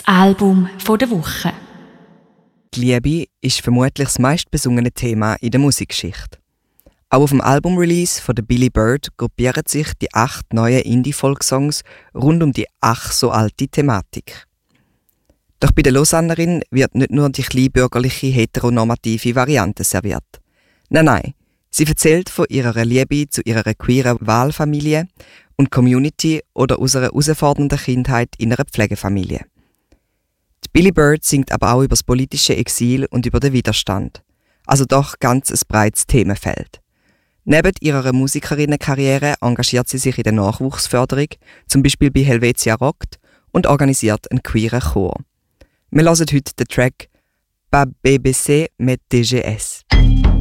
Album der Woche. Die Liebe ist vermutlich das meistbesungene Thema in der Musikgeschichte. Auch auf dem Album-Release von Billy Bird gruppieren sich die 8 neuen Indie-Folk-Songs rund um die ach so alte Thematik. Doch bei der Lausannerin wird nicht nur die kleinbürgerliche heteronormative Variante serviert. Nein, sie erzählt von ihrer Liebe zu ihrer queeren Wahlfamilie und Community oder aus einer herausfordernden Kindheit in einer Pflegefamilie. Die Billy Bird singt aber auch über das politische Exil und über den Widerstand. Also doch ganz ein breites Themenfeld. Neben ihrer Musikerinnenkarriere engagiert sie sich in der Nachwuchsförderung, zum Beispiel bei Helvetia Rockt, und organisiert einen queeren Chor. Wir hören heute den Track «Pas BBC mit DGS».